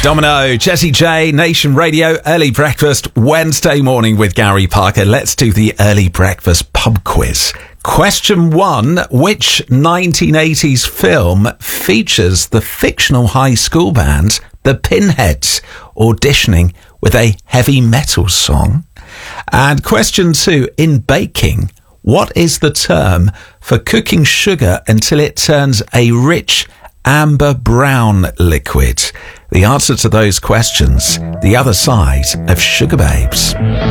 Domino, Jessie J, Nation Radio, Early Breakfast, Wednesday morning with Gary Parker. Let's do the Early Breakfast pub quiz. Question 1. Which 1980s film features the fictional high school band, the Pinheads, auditioning with a heavy metal song? And question 2. In baking, what is the term for cooking sugar until it turns a rich amber brown liquid? The answer to those questions, the other side of Sugar Babes.